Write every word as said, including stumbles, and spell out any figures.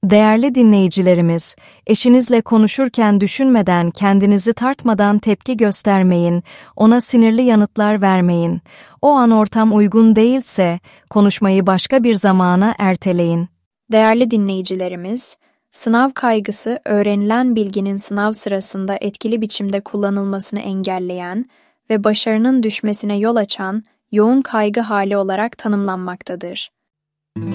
Değerli dinleyicilerimiz, eşinizle konuşurken düşünmeden, kendinizi tartmadan tepki göstermeyin, ona sinirli yanıtlar vermeyin. O an ortam uygun değilse, konuşmayı başka bir zamana erteleyin. Değerli dinleyicilerimiz, sınav kaygısı öğrenilen bilginin sınav sırasında etkili biçimde kullanılmasını engelleyen ve başarının düşmesine yol açan yoğun kaygı hali olarak tanımlanmaktadır.